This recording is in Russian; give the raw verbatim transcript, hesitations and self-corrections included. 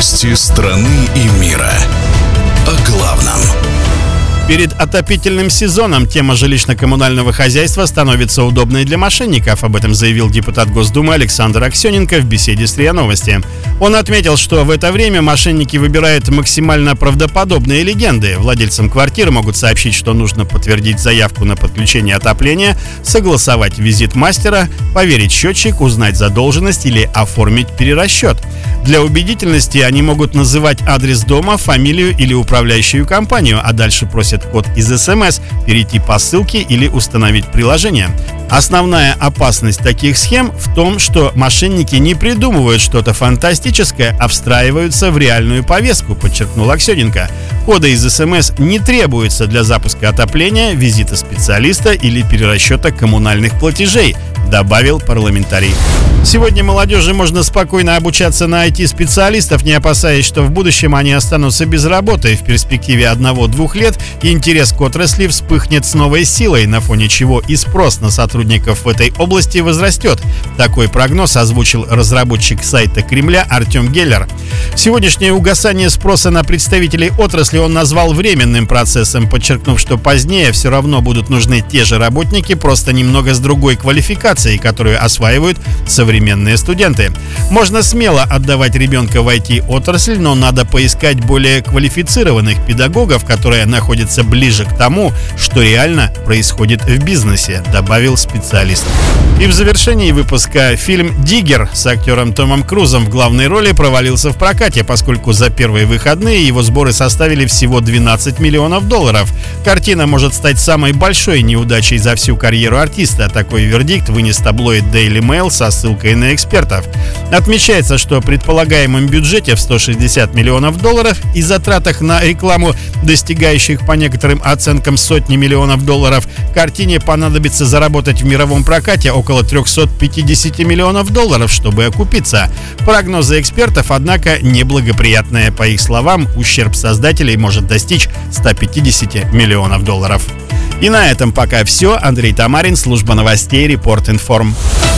Новости страны и мира. О главном. Перед отопительным сезоном тема жилищно-коммунального хозяйства становится удобной для мошенников. Об этом заявил депутат Госдумы Александр Аксененко в беседе с РИА Новости. Он отметил, что в это время мошенники выбирают максимально правдоподобные легенды. Владельцам квартиры могут сообщить, что нужно подтвердить заявку на подключение отопления, согласовать визит мастера, поверить счетчик, узнать задолженность или оформить перерасчет. Для убедительности они могут называть адрес дома, фамилию или управляющую компанию, а дальше просят код из СМС, перейти по ссылке или установить приложение. Основная опасность таких схем в том, что мошенники не придумывают что-то фантастическое, а встраиваются в реальную повестку, подчеркнул Аксененко. Коды из СМС не требуются для запуска отопления, визита специалиста или перерасчета коммунальных платежей, добавил парламентарий. Сегодня молодежи можно спокойно обучаться на ай ти-специалистов, не опасаясь, что в будущем они останутся без работы. В перспективе одного-двух лет интерес к отрасли вспыхнет с новой силой, на фоне чего и спрос на сотрудников в этой области возрастет. Такой прогноз озвучил разработчик сайта Кремля Артем Геллер. Сегодняшнее угасание спроса на представителей отрасли он назвал временным процессом, подчеркнув, что позднее все равно будут нужны те же работники, просто немного с другой квалификацией, которую осваивают современные студенты. Можно смело отдавать ребенка в ай ти-отрасль, но надо поискать более квалифицированных педагогов, которые находятся ближе к тому, что реально происходит в бизнесе, добавил специалист. И в завершении выпуска фильм «Диггер» с актером Томом Крузом в главной роли провалился в прокате, поскольку за первые выходные его сборы составили всего двенадцать миллионов долларов. Картина может стать самой большой неудачей за всю карьеру артиста. Такой вердикт вынес таблоид Daily Mail со ссылкой на экспертов. Отмечается, что при предполагаемом бюджете в сто шестьдесят миллионов долларов и затратах на рекламу, достигающих по некоторым оценкам сотни миллионов долларов, картине понадобится заработать в мировом прокате около триста пятьдесят миллионов долларов, чтобы окупиться. Прогнозы экспертов, однако, неблагоприятные. По их словам, ущерб создателей может достичь ста пятидесяти миллионов долларов. И на этом пока все. Андрей Тамарин, служба новостей Репорт Информ.